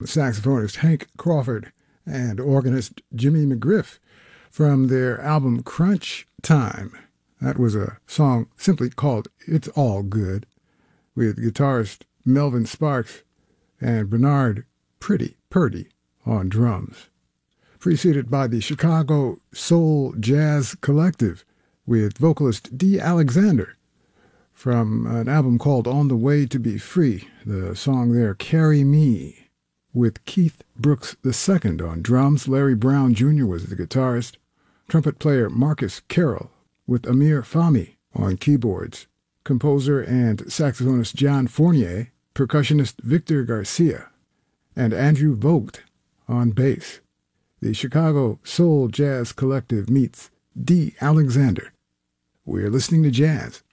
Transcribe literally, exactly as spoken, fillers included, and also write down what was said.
saxophonist Hank Crawford and organist Jimmy McGriff from their album Crunch Time. That was a song simply called It's All Good, with guitarist Melvin Sparks and Bernard Pretty Purdy on drums. Preceded by the Chicago Soul Jazz Collective with vocalist Dee Alexander from an album called On the Way to Be Free. The song there, Carry Me, with Keith Brooks the Second on drums. Larry Brown Junior was the guitarist. Trumpet player Marcus Carroll with Amir Fahmy on keyboards. Composer and saxophonist John Fournier, percussionist Victor Garcia, and Andrew Vogt on bass. The Chicago Soul Jazz Collective meets Dee Alexander. We're listening to jazz